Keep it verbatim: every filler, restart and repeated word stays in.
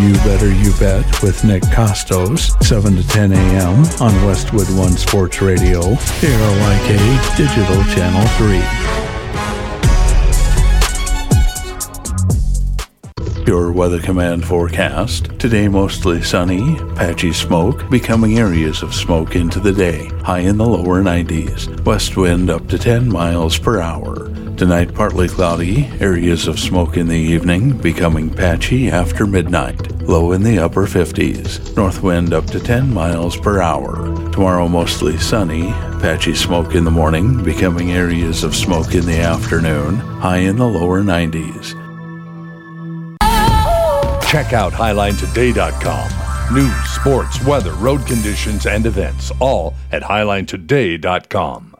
You Better You Bet with Nick Costos, seven to ten a.m. on Westwood One Sports Radio, K R Y K Digital Channel three. Your Weather Command forecast. Today mostly sunny, patchy smoke, becoming areas of smoke into the day. High in the lower nineties. West wind up to ten miles per hour. Tonight partly cloudy, areas of smoke in the evening, becoming patchy after midnight. Low in the upper fifties. North wind up to ten miles per hour. Tomorrow mostly sunny, patchy smoke in the morning, becoming areas of smoke in the afternoon. High in the lower nineties. Check out Highline Today dot com. News, sports, weather, road conditions, and events, all at Highline Today dot com.